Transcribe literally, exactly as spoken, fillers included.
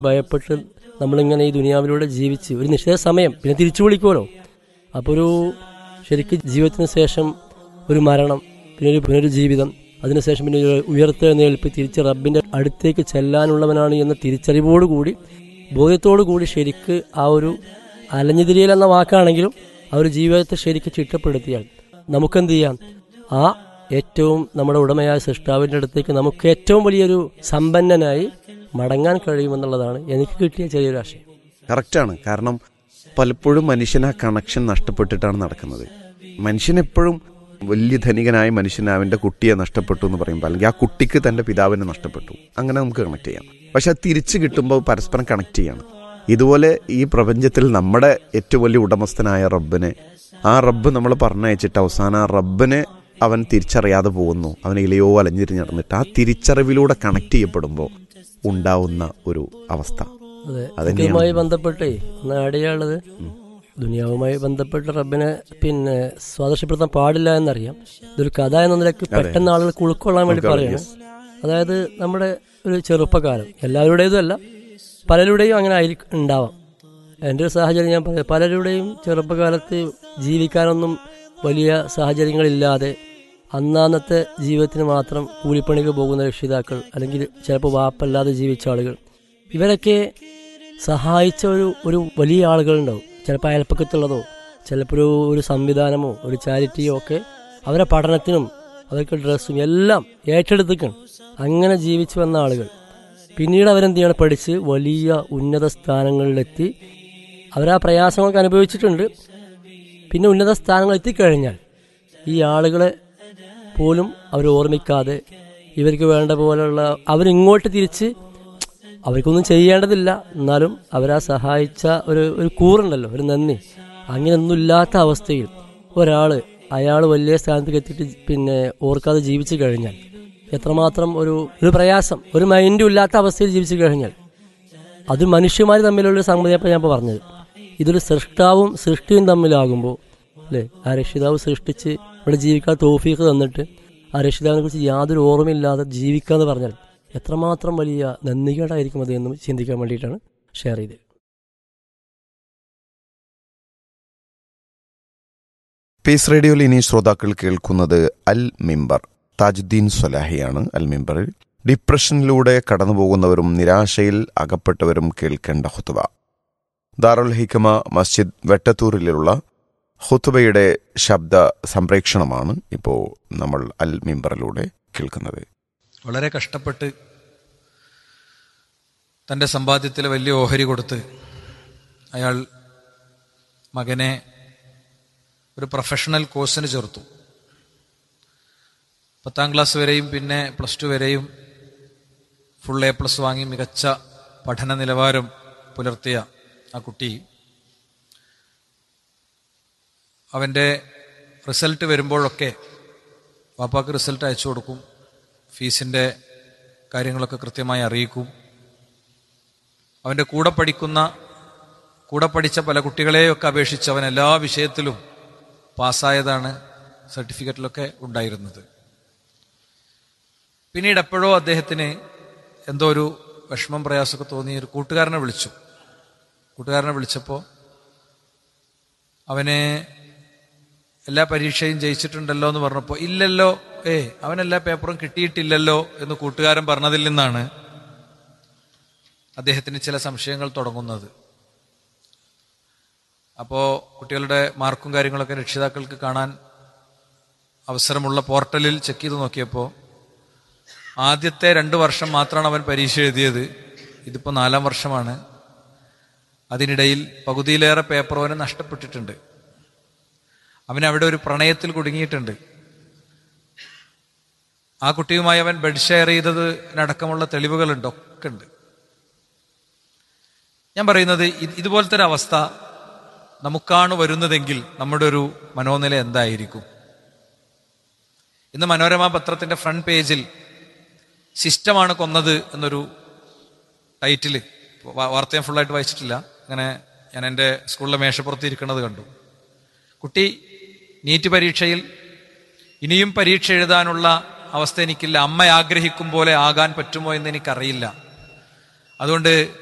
ഭയപ്പെട്ട് നമ്മളിങ്ങനെ ഈ ദുനിയാവിലൂടെ ജീവിച്ച് ഒരു നിശ്ചിത സമയം പിന്നെ തിരിച്ചു വിളിക്കുമല്ലോ. അപ്പോൾ ഒരു ശരിക്കും ജീവിതത്തിന് ശേഷം ഒരു മരണം, പിന്നെ ഒരു പുനരുജ്ജീവിതം, അതിനുശേഷം പിന്നെ ഒരു ഉയർത്തെഴുന്നേൽപ്പ്, തിരിച്ച് റബ്ബിൻ്റെ അടുത്തേക്ക് ചെല്ലാനുള്ളവനാണ് എന്ന തിരിച്ചറിവോടുകൂടി, ബോധ്യത്തോടു കൂടി ശരിക്ക് ആ ഒരു അലഞ്ഞുതിരിയൽ എന്ന വാക്കാണെങ്കിലും ആ ഒരു ജീവിതത്തെ ശരിക്ക് ചിട്ടപ്പെടുത്തിയാൽ നമുക്കെന്ത് ചെയ്യാം? ആ ഏറ്റവും നമ്മുടെ ഉടമയായ സൃഷ്ടാവിൻ്റെ അടുത്തേക്ക് നമുക്ക് ഏറ്റവും വലിയൊരു സമ്പന്നനായി മടങ്ങാൻ കഴിയുമെന്നുള്ളതാണ് എനിക്ക് കിട്ടിയ ചെറിയൊരു ആശയം. കറക്റ്റാണ്. കാരണം പലപ്പോഴും മനുഷ്യൻ ആ കണക്ഷൻ നഷ്ടപ്പെട്ടിട്ടാണ് നടക്കുന്നത്. മനുഷ്യനെപ്പോഴും വലിയ ധനികനായ മനുഷ്യൻ അവൻ്റെ കുട്ടിയെ നഷ്ടപ്പെട്ടു എന്ന് പറയുമ്പോൾ, അല്ലെങ്കിൽ ആ കുട്ടിക്ക് തൻ്റെ പിതാവിനെ നഷ്ടപ്പെട്ടു, അങ്ങനെ നമുക്ക് കണക്ട് ചെയ്യാം. പക്ഷെ അത് തിരിച്ച് കിട്ടുമ്പോൾ പരസ്പരം കണക്ട് ചെയ്യണം. ഇതുപോലെ ഈ പ്രപഞ്ചത്തിൽ നമ്മുടെ ഏറ്റവും വലിയ ഉടമസ്ഥനായ റബ്ബിനെ, ആ റബ്ബ് നമ്മൾ പറഞ്ഞയച്ചിട്ട് അവസാനം ആ റബ്ബിനെ അവൻ തിരിച്ചറിയാതെ പോകുന്നു, അവൻ ഇലയോ അലഞ്ഞിരിഞ്ഞ് നടന്നിട്ട് ആ തിരിച്ചറിവിലൂടെ കണക്ട് ചെയ്യപ്പെടുമ്പോൾ ഉണ്ടാവുന്ന ഒരു അവസ്ഥ. അതുമായി ബന്ധപ്പെട്ടേ ഒന്ന് ആടെയുള്ളത്, ദുനിയാവുമായി ബന്ധപ്പെട്ട് റബ്ബിനെ പിന്നെ സ്വാദർശപ്പെടുത്താൻ പാടില്ല എന്നറിയാം. ഇതൊരു കഥ എന്ന നിലയ്ക്ക് പെട്ടെന്ന് ആളുകൾക്ക് ഉൾക്കൊള്ളാൻ വേണ്ടി പറയണം. അതായത് നമ്മുടെ ഒരു ചെറുപ്പകാലം, എല്ലാവരുടേതും അല്ല, പലരുടെയും അങ്ങനെ ആയിരിക്കും ഉണ്ടാവാം. എൻ്റെ ഒരു സാഹചര്യം ഞാൻ പറയാം. പലരുടെയും ചെറുപ്പകാലത്ത് ജീവിക്കാനൊന്നും വലിയ സാഹചര്യങ്ങളില്ലാതെ അന്നാന്നത്തെ ജീവിതത്തിന് മാത്രം കൂലിപ്പണിക്ക് പോകുന്ന രക്ഷിതാക്കൾ, അല്ലെങ്കിൽ ചിലപ്പോൾ വാപ്പല്ലാതെ ജീവിച്ച ആളുകൾ, ഇവരൊക്കെ സഹായിച്ച ഒരു ഒരു വലിയ ആളുകളുണ്ടാവും. ചിലപ്പോൾ അയൽപ്പക്കത്തുള്ളതോ ചിലപ്പോൾ ഒരു ഒരു സംവിധാനമോ ഒരു ചാരിറ്റിയോ ഒക്കെ അവരെ പഠനത്തിനും അവർക്ക് ഡ്രസ്സും എല്ലാം ഏറ്റെടുത്തിക്കണം. അങ്ങനെ ജീവിച്ചു വന്ന ആളുകൾ പിന്നീട് അവരെന്ത് ചെയ്യണം? പഠിച്ച് വലിയ ഉന്നത സ്ഥാനങ്ങളിലെത്തി അവരാ പ്രയാസങ്ങളൊക്കെ അനുഭവിച്ചിട്ടുണ്ട്. പിന്നെ ഉന്നത സ്ഥാനങ്ങൾ എത്തിക്കഴിഞ്ഞാൽ ഈ ആളുകളെ പോലും അവർ ഓർമ്മിക്കാതെ ഇവർക്ക് വേണ്ട പോലെയുള്ള അവരിങ്ങോട്ട് തിരിച്ച് അവർക്കൊന്നും ചെയ്യേണ്ടതില്ല, എന്നാലും അവരാ സഹായിച്ച ഒരു ഒരു കൂറുണ്ടല്ലോ, ഒരു നന്ദി, അങ്ങനെയൊന്നും ഇല്ലാത്ത അവസ്ഥയിൽ ഒരാൾ അയാൾ വലിയ സ്ഥാനത്തേക്ക് എത്തിയിട്ട് പിന്നെ ഓർക്കാതെ ജീവിച്ചു കഴിഞ്ഞാൽ എത്രമാത്രം ഒരു ഒരു പ്രയാസം, ഒരു മൈൻഡും ഇല്ലാത്ത അവസ്ഥയിൽ ജീവിച്ചു കഴിഞ്ഞാൽ അത് മനുഷ്യന്മാർ തമ്മിലുള്ള സംഗതിയപ്പോൾ ഞാൻ ഇപ്പോൾ പറഞ്ഞത്. ഇതൊരു സൃഷ്ടാവും സൃഷ്ടിയും തമ്മിലാകുമ്പോൾ അല്ലേ, ആ രക്ഷിതാവ് സൃഷ്ടിച്ച് ഇവിടെ ജീവിക്കാൻ തൗഫീഖ് തന്നിട്ട് ആ രക്ഷിതാവിനെ കുറിച്ച് യാതൊരു ഓർമ്മയില്ലാതെ ജീവിക്കാന്ന് പറഞ്ഞാൽ എത്രമാത്രം വലിയ നന്ദികേടായിരിക്കും അത് എന്നും ചിന്തിക്കാൻ വേണ്ടിയിട്ടാണ് ഷെയർ ചെയ്തത്. പീസ് റേഡിയോയിൽ ഇനി ശ്രോതാക്കൾ കേൾക്കുന്നത് അൽ മിമ്പർ. താജുദ്ദീൻ സ്വലാഹിയാണ് അൽ മിമ്പറിൽ. ഡിപ്രഷനിലൂടെ കടന്നുപോകുന്നവരും നിരാശയിൽ അകപ്പെട്ടവരും കേൾക്കേണ്ട ഖുതുബ. ദാറുൽ ഹിക്മ മസ്ജിദ് വെട്ടത്തൂരിലുള്ള ഖുതുബയുടെ ശബ്ദ സംപ്രേക്ഷണമാണ് ഇപ്പോൾ നമ്മൾ അൽ മിമ്പറിലൂടെ കേൾക്കുന്നത്. വളരെ കഷ്ടപ്പെട്ട് തൻ്റെ സമ്പാദ്യത്തിൽ വലിയ ഓഹരി കൊടുത്ത് അയാൾ മകനെ ഒരു പ്രൊഫഷണൽ കോഴ്സിന് ചേർത്തു. പത്താം ക്ലാസ് വരെയും പിന്നെ പ്ലസ് ടു വരെയും ഫുൾ എ പ്ലസ് വാങ്ങി മികച്ച പഠന നിലവാരം പുലർത്തിയ ആ കുട്ടി അവൻ്റെ റിസൾട്ട് വരുമ്പോഴൊക്കെ വാപ്പാക്ക് റിസൾട്ട് അയച്ചു കൊടുക്കും, ഫീസിൻ്റെ കാര്യങ്ങളൊക്കെ കൃത്യമായി അറിയിക്കും. അവൻ്റെ കൂടെ പഠിക്കുന്ന കൂടെ പഠിച്ച പല കുട്ടികളെയൊക്കെ അപേക്ഷിച്ച് അവൻ എല്ലാ വിഷയത്തിലും പാസ്സായതാണ് സർട്ടിഫിക്കറ്റിലൊക്കെ ഉണ്ടായിരുന്നത്. പിന്നീട് എപ്പോഴോ അദ്ദേഹത്തിന് എന്തോ ഒരു വിഷമം പ്രയാസമൊക്കെ തോന്നി ഒരു കൂട്ടുകാരനെ വിളിച്ചു. കൂട്ടുകാരനെ വിളിച്ചപ്പോൾ അവന് എല്ലാ പരീക്ഷയും ജയിച്ചിട്ടുണ്ടല്ലോ എന്ന് പറഞ്ഞപ്പോൾ ഇല്ലല്ലോ, ഏ അവനെല്ലാ പേപ്പറും കിട്ടിയിട്ടില്ലല്ലോ എന്ന് കൂട്ടുകാരൻ പറഞ്ഞതിൽ നിന്നാണ് അദ്ദേഹത്തിന് ചില സംശയങ്ങൾ തുടങ്ങുന്നത്. അപ്പോൾ കുട്ടികളുടെ മാർക്കും കാര്യങ്ങളൊക്കെ രക്ഷിതാക്കൾക്ക് കാണാൻ അവസരമുള്ള പോർട്ടലിൽ ചെക്ക് ചെയ്ത് നോക്കിയപ്പോൾ ആദ്യത്തെ രണ്ട് വർഷം മാത്രമാണ് അവൻ പരീക്ഷ എഴുതിയത്. ഇതിപ്പോൾ നാലാം വർഷമാണ്. അതിനിടയിൽ പകുതിയിലേറെ പേപ്പർ അവന് നഷ്ടപ്പെട്ടിട്ടുണ്ട്. അവനവിടെ ഒരു പ്രണയത്തിൽ കുടുങ്ങിയിട്ടുണ്ട്. ആ കുട്ടിയുമായി അവൻ ബെഡ് ഷെയർ ചെയ്തതിനടക്കമുള്ള തെളിവുകളുണ്ട്, ഒക്കെ ഉണ്ട്. ഞാൻ പറയുന്നത് ഇതുപോലത്തെ ഒരു അവസ്ഥ നമുക്കാണ് വരുന്നതെങ്കിൽ നമ്മുടെ ഒരു മനോനില എന്തായിരിക്കും? ഇന്ന് മനോരമ പത്രത്തിന്റെ ഫ്രണ്ട് പേജിൽ സിസ്റ്റമാണ് കൊന്നത് എന്നൊരു ടൈറ്റില്, വാർത്ത ഞാൻ ഫുള്ളായിട്ട് വായിച്ചിട്ടില്ല, അങ്ങനെ ഞാൻ എൻ്റെ സ്കൂളിലെ മേശപ്പുറത്ത് ഇരിക്കുന്നത് കണ്ടു. കുട്ടി നീറ്റ് പരീക്ഷയിൽ ഇനിയും പരീക്ഷ എഴുതാനുള്ള അവസ്ഥ എനിക്കില്ല, അമ്മ ആഗ്രഹിക്കും പോലെ ആകാൻ പറ്റുമോ എന്ന് എനിക്കറിയില്ല, അതുകൊണ്ട്